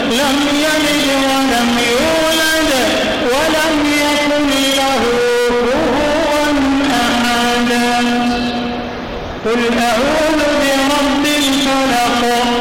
لم يلد ولم يولد ولم يكن له كفوا أحد. قل أعوذ برب الفلق